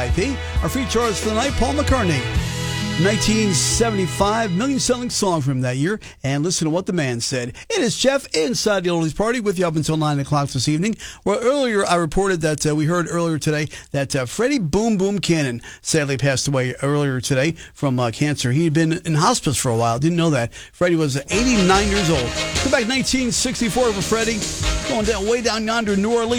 VIP. Our feature artist for the night, Paul McCartney. 1975, million-selling song from that year. And listen to what the man said. It is Jeff inside the Oldies Party with you up until 9 o'clock this evening. Well, earlier I reported that we heard earlier today that Freddie Boom Boom Cannon sadly passed away earlier today from cancer. He had been in hospice for a while. Didn't know that. Freddie was 89 years old. Go back 1964 for Freddie. Going down way down yonder in New Orleans.